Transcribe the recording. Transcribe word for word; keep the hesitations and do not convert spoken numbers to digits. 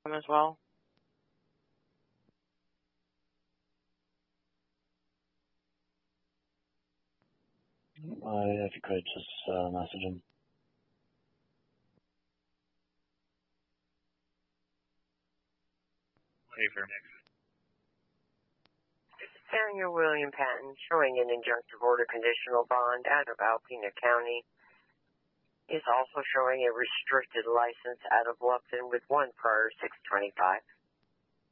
as well? Uh, if you could just uh, message him. Daniel William Patton showing an injunctive order conditional bond out of Alpena County. Is also showing a restricted license out of Lupton with one prior six twenty-five.